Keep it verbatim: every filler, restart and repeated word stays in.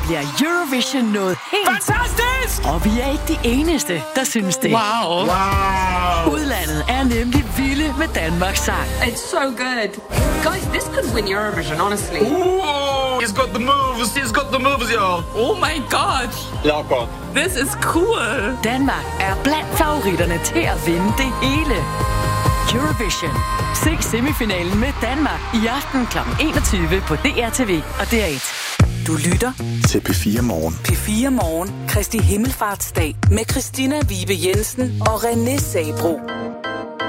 bliver Eurovision noget helt... Fantastisk! Og vi er ikke de eneste, der synes det. Wow. Wow. Udlandet er nemlig vilde med Danmarks sang. It's so good. Guys, this could win Eurovision, honestly. Ooh, he's got the moves. He's got the moves, y'all. Oh my god. Ja, godt. This is cool. Danmark er blandt favoritterne til at vinde det hele. Eurovision. Se semifinalen med Danmark i aften klokken enogtyve på D R T V og D R et. Du lytter til P fire Morgen. P fire Morgen. Kristi Himmelfartsdag med Christina Vibe Jensen og René Sabro.